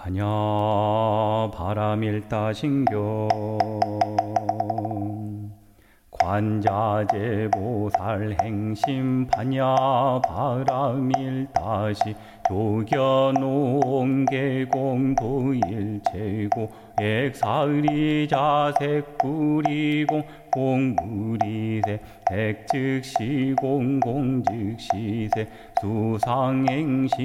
반야 바람일다신경 관자재보살 행심 반야 바람일다시 조견옹계공도일체고 액사의자색불이공 공무리세 백즉시공공즉시세 수상행심